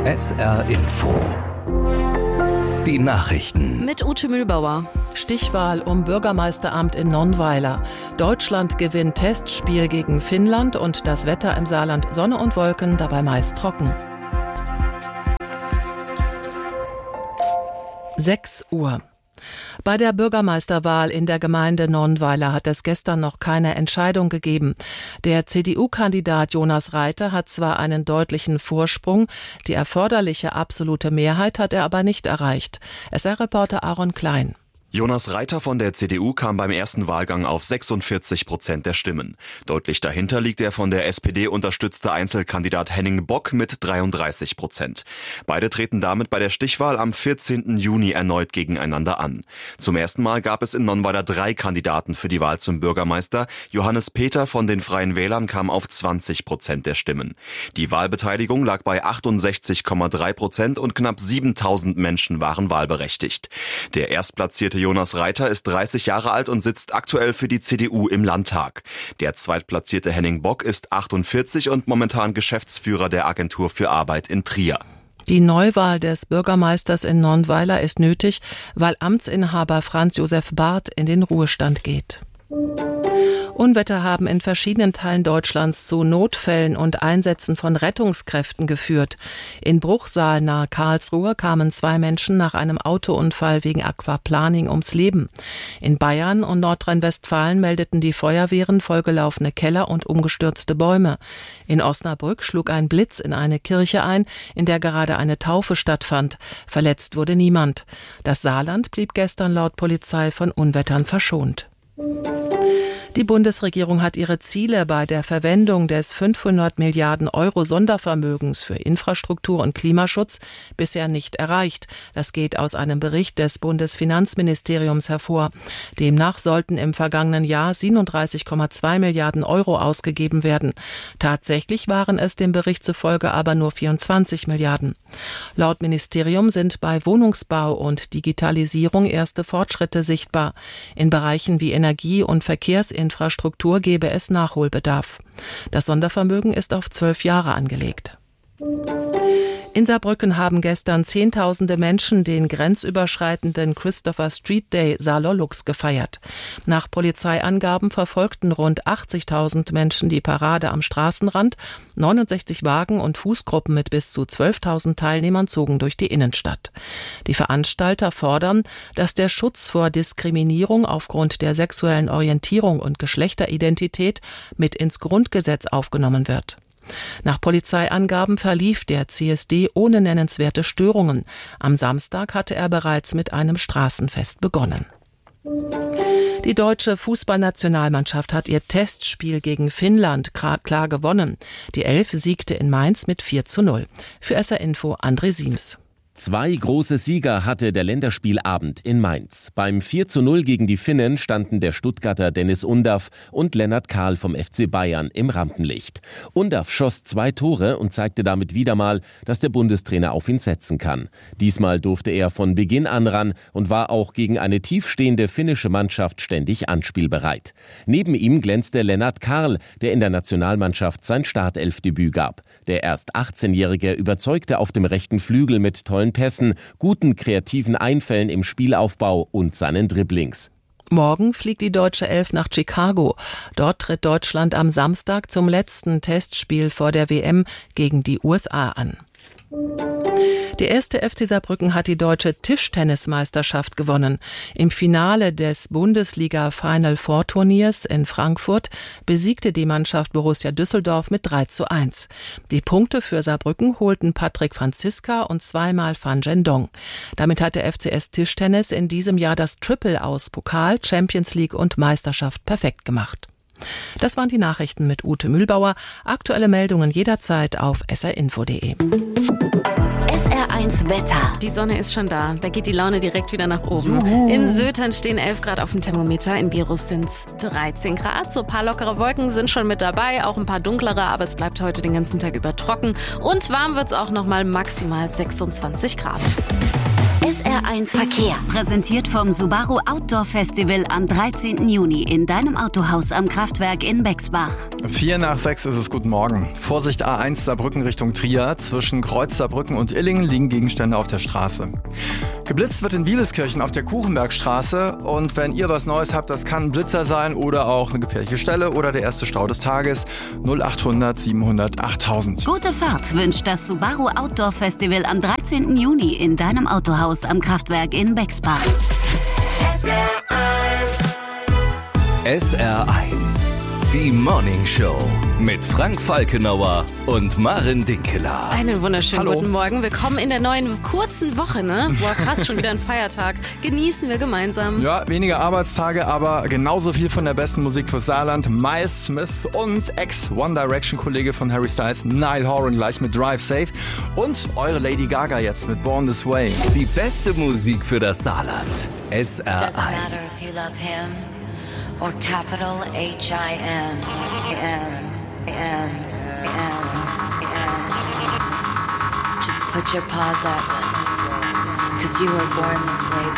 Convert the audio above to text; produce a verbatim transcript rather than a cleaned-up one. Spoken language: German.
S R Info. Die Nachrichten. Mit Ute Mühlbauer. Stichwahl um Bürgermeisteramt in Nonnweiler. Deutschland gewinnt Testspiel gegen Finnland und das Wetter im Saarland Sonne und Wolken, dabei meist trocken. sechs Uhr. Bei der Bürgermeisterwahl in der Gemeinde Nonnweiler hat es gestern noch keine Entscheidung gegeben. Der C D U-Kandidat Jonas Reiter hat zwar einen deutlichen Vorsprung, die erforderliche absolute Mehrheit hat er aber nicht erreicht. S R-Reporter Aaron Klein. Jonas Reiter von der C D U kam beim ersten Wahlgang auf sechsundvierzig Prozent der Stimmen. Deutlich dahinter liegt der von der S P D unterstützte Einzelkandidat Henning Bock mit dreiunddreißig Prozent. Beide treten damit bei der Stichwahl am vierzehnten Juni erneut gegeneinander an. Zum ersten Mal gab es in Nonnweiler drei Kandidaten für die Wahl zum Bürgermeister. Johannes Peter von den Freien Wählern kam auf zwanzig Prozent der Stimmen. Die Wahlbeteiligung lag bei achtundsechzig Komma drei Prozent und knapp siebentausend Menschen waren wahlberechtigt. Der erstplatzierte Jonas Reiter ist dreißig Jahre alt und sitzt aktuell für die C D U im Landtag. Der zweitplatzierte Henning Bock ist achtundvierzig und momentan Geschäftsführer der Agentur für Arbeit in Trier. Die Neuwahl des Bürgermeisters in Nonnweiler ist nötig, weil Amtsinhaber Franz Josef Barth in den Ruhestand geht. Unwetter haben in verschiedenen Teilen Deutschlands zu Notfällen und Einsätzen von Rettungskräften geführt. In Bruchsal nahe Karlsruhe kamen zwei Menschen nach einem Autounfall wegen Aquaplaning ums Leben. In Bayern und Nordrhein-Westfalen meldeten die Feuerwehren vollgelaufene Keller und umgestürzte Bäume. In Osnabrück schlug ein Blitz in eine Kirche ein, in der gerade eine Taufe stattfand. Verletzt wurde niemand. Das Saarland blieb gestern laut Polizei von Unwettern verschont. Die Bundesregierung hat ihre Ziele bei der Verwendung des fünfhundert Milliarden Euro Sondervermögens für Infrastruktur und Klimaschutz bisher nicht erreicht. Das geht aus einem Bericht des Bundesfinanzministeriums hervor. Demnach sollten im vergangenen Jahr siebenunddreißig Komma zwei Milliarden Euro ausgegeben werden. Tatsächlich waren es dem Bericht zufolge aber nur vierundzwanzig Milliarden. Laut Ministerium sind bei Wohnungsbau und Digitalisierung erste Fortschritte sichtbar. In Bereichen wie Energie- und Verkehrsinfrastruktur gebe es Nachholbedarf. Das Sondervermögen ist auf zwölf Jahre angelegt. In Saarbrücken haben gestern Zehntausende Menschen den grenzüberschreitenden Christopher Street Day Saarlollux gefeiert. Nach Polizeiangaben verfolgten rund achtzigtausend Menschen die Parade am Straßenrand. neunundsechzig Wagen und Fußgruppen mit bis zu zwölftausend Teilnehmern zogen durch die Innenstadt. Die Veranstalter fordern, dass der Schutz vor Diskriminierung aufgrund der sexuellen Orientierung und Geschlechteridentität mit ins Grundgesetz aufgenommen wird. Nach Polizeiangaben verlief der C S D ohne nennenswerte Störungen. Am Samstag hatte er bereits mit einem Straßenfest begonnen. Die deutsche Fußballnationalmannschaft hat ihr Testspiel gegen Finnland klar gewonnen. Die Elf siegte in Mainz mit vier zu null. Für S R Info André Siems. Zwei große Sieger hatte der Länderspielabend in Mainz. Beim vier zu null gegen die Finnen standen der Stuttgarter Dennis Undaff und Lennart Kahl vom F C Bayern im Rampenlicht. Undaff schoss zwei Tore und zeigte damit wieder mal, dass der Bundestrainer auf ihn setzen kann. Diesmal durfte er von Beginn an ran und war auch gegen eine tiefstehende finnische Mannschaft ständig anspielbereit. Neben ihm glänzte Lennart Kahl, der in der Nationalmannschaft sein Startelfdebüt gab. Der erst achtzehnjährige überzeugte auf dem rechten Flügel mit tollen Pässen, guten kreativen Einfällen im Spielaufbau und seinen Dribblings. Morgen fliegt die deutsche Elf nach Chicago. Dort tritt Deutschland am Samstag zum letzten Testspiel vor der W M gegen die U S A an. Der erste F C Saarbrücken hat die deutsche Tischtennismeisterschaft gewonnen. Im Finale des Bundesliga-Final Four Turniers in Frankfurt besiegte die Mannschaft Borussia Düsseldorf mit drei zu eins. Die Punkte für Saarbrücken holten Patrick Franziska und zweimal Fan Zhendong. Damit hat der F C S Tischtennis in diesem Jahr das Triple aus Pokal, Champions League und Meisterschaft perfekt gemacht. Das waren die Nachrichten mit Ute Mühlbauer. Aktuelle Meldungen jederzeit auf s r info punkt d e. S R eins Wetter. Die Sonne ist schon da. Da geht die Laune direkt wieder nach oben. Juhu. In Sötern stehen elf Grad auf dem Thermometer. In Birus sind es dreizehn Grad. So ein paar lockere Wolken sind schon mit dabei. Auch ein paar dunklere. Aber es bleibt heute den ganzen Tag über trocken. Und warm wird es auch noch mal maximal sechsundzwanzig Grad. S R eins Verkehr. Präsentiert vom Subaru Outdoor Festival am dreizehnten Juni in deinem Autohaus am Kraftwerk in Bexbach. Vier nach sechs ist es, guten Morgen. Vorsicht A eins Saarbrücken Richtung Trier. Zwischen Kreuz Saarbrücken und Illingen liegen Gegenstände auf der Straße. Geblitzt wird in Wieleskirchen auf der Kuchenbergstraße. Und wenn ihr was Neues habt, das kann ein Blitzer sein oder auch eine gefährliche Stelle oder der erste Stau des Tages. null achthundert siebenhundert achttausend. Gute Fahrt wünscht das Subaru Outdoor Festival am dreizehnten Juni in deinem Autohaus am Kraftwerk in Bexbach. S R eins. S R eins. Die Morning Show mit Frank Falkenauer und Maren Dinkeler. Einen wunderschönen Hallo. Guten Morgen. Willkommen in der neuen kurzen Woche, ne? Boah, krass, schon wieder ein Feiertag. Genießen wir gemeinsam. Ja, weniger Arbeitstage, aber genauso viel von der besten Musik fürs Saarland. Miles Smith und Ex-One Direction-Kollege von Harry Styles, Niall Horan, gleich mit Drive Safe. Und eure Lady Gaga jetzt mit Born This Way. Die beste Musik für das Saarland. S R Doesn't matter eins. if you love him or capital H I M. M, M, M, M. Just put your paws up, cause you were born this way,